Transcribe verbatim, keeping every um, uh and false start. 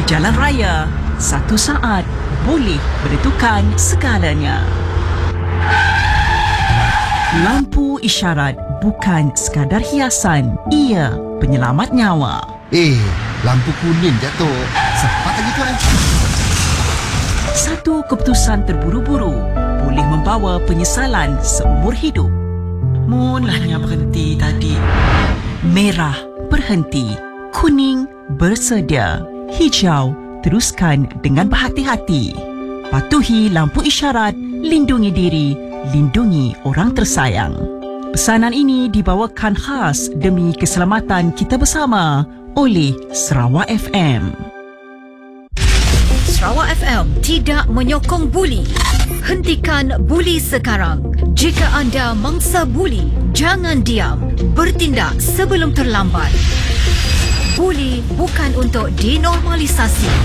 di jalan raya, satu saat boleh menentukan segalanya. Lampu isyarat bukan sekadar hiasan, ia penyelamat nyawa. Eh, lampu kuning jatuh. Cepat lagi tuan. Satu keputusan terburu-buru boleh membawa penyesalan seumur hidup. Mulanya berhenti tadi. Merah berhenti, kuning bersedia, hijau teruskan dengan berhati-hati. Patuhi lampu isyarat, lindungi diri, lindungi orang tersayang. Pesanan ini dibawakan khas demi keselamatan kita bersama oleh Sarawak F M. Sarawak F M tidak menyokong buli. Hentikan buli sekarang. Jika anda mangsa buli, jangan diam. Bertindak sebelum terlambat. Buli bukan untuk dinormalisasi.